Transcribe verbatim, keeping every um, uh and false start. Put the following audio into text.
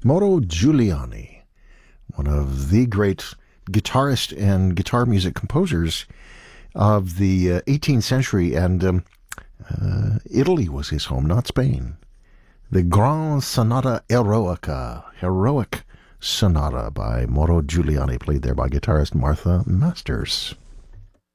Mauro Giuliani, one of the great guitarist and guitar music composers of the uh, eighteenth century, and um, uh, Italy was his home, not Spain. The Grand Sonata Eroica, Heroic Sonata by Mauro Giuliani, played there by guitarist Martha Masters.